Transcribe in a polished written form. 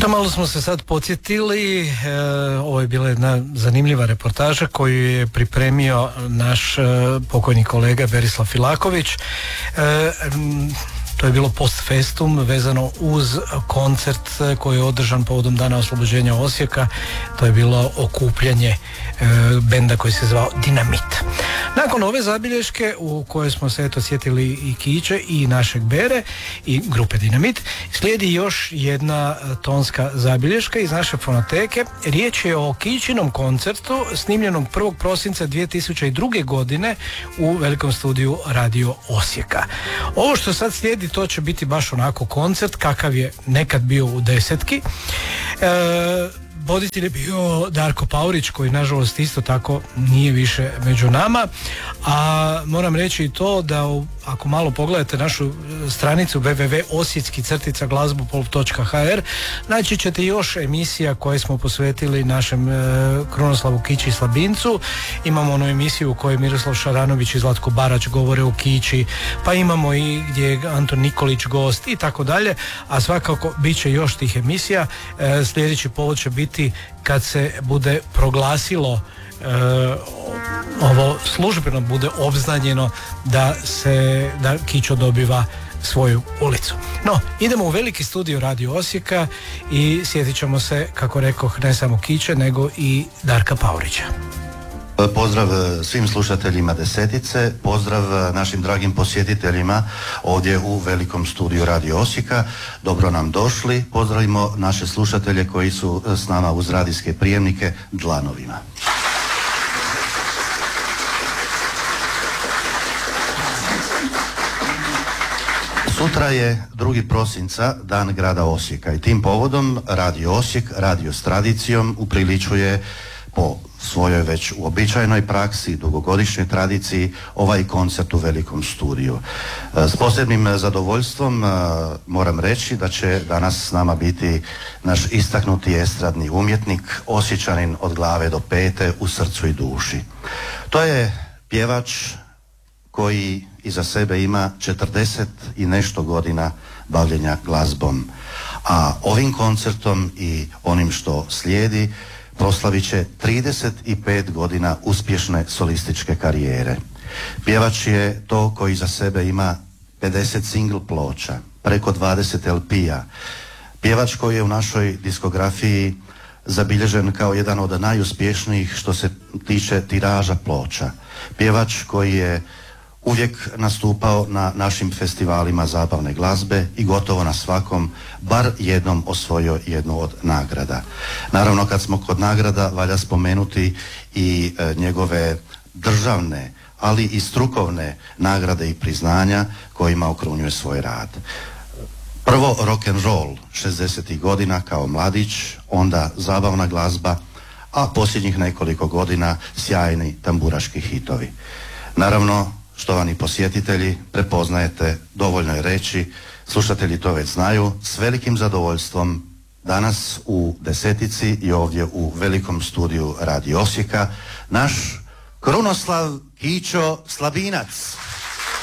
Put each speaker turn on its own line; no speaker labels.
Eto, malo smo se sad podsjetili, ovo je bila jedna zanimljiva reportaža koju je pripremio naš pokojni kolega Berislav Filaković. To je bilo post festum vezano uz koncert koji je održan povodom Dana oslobođenja Osijeka. To je bilo okupljanje benda koji se zvao Dinamit. Nakon ove zabilješke u kojoj smo se eto sjetili i Kiće i našeg Bere i grupe Dinamit, slijedi još jedna tonska zabilješka iz naše fonoteke. Riječ je o Kićinom koncertu snimljenom 1. prosinca 2002. godine u velikom studiju Radio Osijeka. Ovo što sad slijedi, to će biti baš onako koncert kakav je nekad bio u desetki. Voditelj je bio Darko Paurić, koji nažalost isto tako nije više među nama, a moram reći i to da ako malo pogledate našu stranicu www.osjecki-glazbopol.hr naći ćete još emisija koje smo posvetili našem Krunoslavu Kići Slabincu. Imamo onu emisiju u kojoj Miroslav Šaranović i Zlatko Barać govore o Kići, pa imamo i gdje je Anton Nikolić gost i tako dalje, a svakako bit će još tih emisija. Sljedeći povod će biti kad se bude proglasilo ovo službeno bude obznanjeno da Kićo dobiva svoju ulicu. No, idemo u veliki studio Radio Osijeka i sjetit ćemo se, kako rekoh, ne samo Kiće, nego i Darka Paurića.
Pozdrav svim slušateljima Desetice, pozdrav našim dragim posjetiteljima ovdje u velikom studiju Radio Osijeka. Dobro nam došli, pozdravimo naše slušatelje koji su s nama uz radijske prijemnike dlanovima. Sutra je 2. prosinca, dan grada Osijeka, i tim povodom Radio Osijek, radio s tradicijom, upriličuje po svojoj već uobičajenoj praksi, dugogodišnjoj tradiciji, ovaj koncert u velikom studiju. S posebnim zadovoljstvom moram reći da će danas s nama biti naš istaknuti estradni umjetnik, Osječanin od glave do pete, u srcu i duši. To je pjevač koji iza sebe ima 40 i nešto godina bavljenja glazbom, a ovim koncertom i onim što slijedi proslavit će 35 godina uspješne solističke karijere. Pjevač je to koji iza sebe ima 50 single ploča, preko 20 LP-a. Pjevač koji je u našoj diskografiji zabilježen kao jedan od najuspješnijih što se tiče tiraža ploča. Pjevač koji je uvijek nastupao na našim festivalima zabavne glazbe i gotovo na svakom bar jednom osvojio jednu od nagrada. Naravno, kad smo kod nagrada, valja spomenuti i njegove državne, ali i strukovne nagrade i priznanja kojima okrunjuje svoj rad. Prvo rock and roll 60. godina kao mladić, onda zabavna glazba, a posljednjih nekoliko godina sjajni tamburaški hitovi. Naravno, štovani posjetitelji, prepoznajete, dovoljno je reći, slušatelji to već znaju, s velikim zadovoljstvom danas u Desetici i ovdje u velikom studiju Radio Osijeka naš Krunoslav Kićo Slabinac.